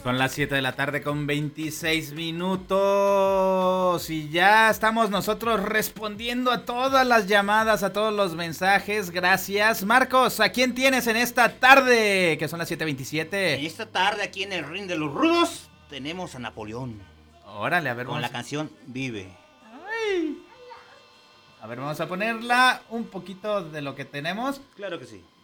Son las 7 de la tarde con 26 minutos y ya estamos nosotros respondiendo a todas las llamadas, a todos los mensajes. Gracias. Marcos, ¿a quién tienes en esta tarde? Que son las 7:27. En esta tarde aquí en el Ring de los Rudos tenemos a Napoleón. Órale, a ver, con la canción Vive. Ay. A ver, vamos a ponerla un poquito de lo que tenemos. Claro que sí.